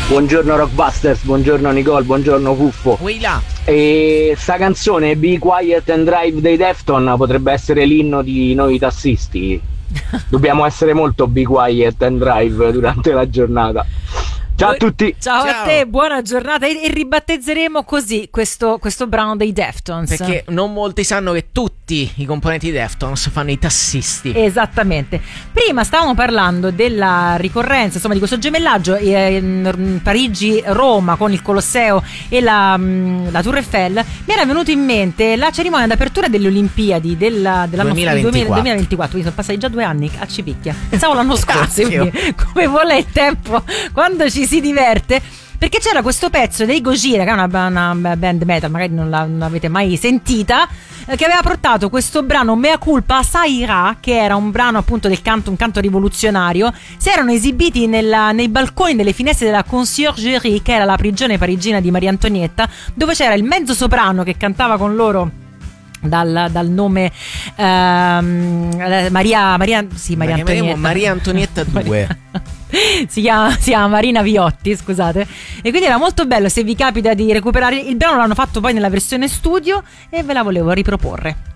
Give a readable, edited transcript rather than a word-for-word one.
Buongiorno Rockbusters, buongiorno Nicole, buongiorno Puffo. E sta canzone Be Quiet and Drive dei Defton potrebbe essere l'inno di noi tassisti. Dobbiamo essere molto be quiet and drive durante la giornata. Ciao a tutti. Ciao a te, buona giornata. E ribattezzeremo così questo brano dei Deftones, perché non molti sanno che tutti i componenti Deftones fanno i tassisti. Esattamente. Prima stavamo parlando della ricorrenza, insomma, di questo gemellaggio Parigi-Roma con il Colosseo e la Tour Eiffel. Mi era venuto in mente la cerimonia d'apertura delle Olimpiadi dell'anno 2024. Quindi sono passati già 2 anni, a cipicchia. Pensavo l'anno scorso, quindi, come vola il tempo quando ci si diverte. Perché c'era questo pezzo dei Gojira, che è una band metal, magari non l'avete mai sentita, che aveva portato questo brano Mea Culpa Saira, che era un brano appunto del canto, un canto rivoluzionario. Si erano esibiti nei balconi delle finestre della Conciergerie, che era la prigione parigina di Maria Antonietta, dove c'era il mezzo soprano che cantava con loro dal nome Maria Antonietta. Maria Antonietta 2. Si chiama Marina Viotti, scusate. E quindi era molto bello. Se vi capita di recuperare il brano, l'hanno fatto poi nella versione studio e ve la volevo riproporre.